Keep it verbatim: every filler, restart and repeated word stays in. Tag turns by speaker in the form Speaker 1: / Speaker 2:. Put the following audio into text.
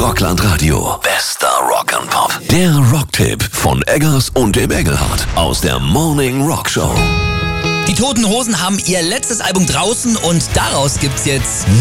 Speaker 1: Rockland Radio. Bester Rock and Pop. Der Rocktipp von Eggers und dem Engelhardt aus der Morning Rock Show.
Speaker 2: Die Toten Hosen haben ihr letztes Album draußen und daraus gibt's jetzt